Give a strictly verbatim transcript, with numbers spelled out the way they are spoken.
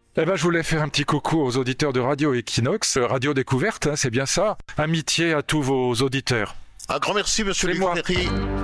Eh ben, je voulais faire un petit coucou aux auditeurs de Radio Equinox, euh, Radio Découverte, hein, c'est bien ça. Amitié à tous vos auditeurs. Un grand merci, monsieur C'est moi. Luc Ferry.